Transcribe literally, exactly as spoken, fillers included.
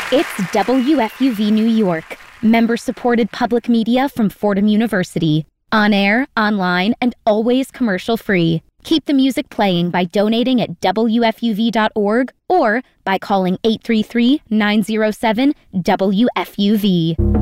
It's W F U V New York, member-supported public media from Fordham University. On air, online, and always commercial-free. Keep the music playing by donating at W F U V dot org or by calling eight three three, nine zero seven, W F U V.